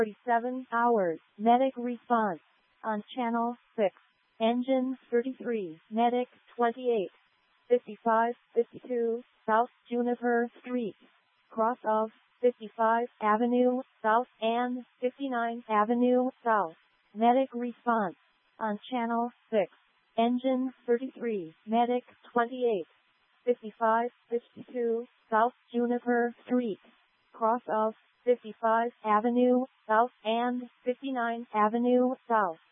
47 hours. Medic response. On channel 6. Engine 33. Medic 28. 5552 South Juniper Street. Cross of 55 Avenue South and 59 Avenue South. Medic response. On channel 6. Engine 33. Medic 28. 5552 South Juniper Street. Cross of 55 Avenue South and 59 Avenue South.